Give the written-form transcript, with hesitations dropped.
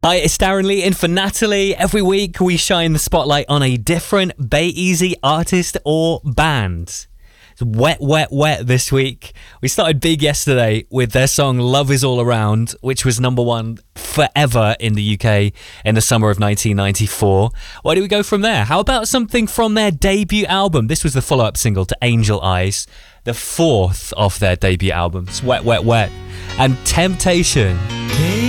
Hi, it's Darren Lee in for Natalie. Every week we shine the spotlight on a different Bay Easy artist or band. It's wet, wet, wet this week. We started big yesterday with their song Love Is All Around, which was number one forever in the UK in the summer of 1994. Where do we go from there? How about something from their debut album? This was the follow-up single to Angel Eyes, the fourth of their debut album. It's Wet, Wet, Wet. And Temptation. Hey.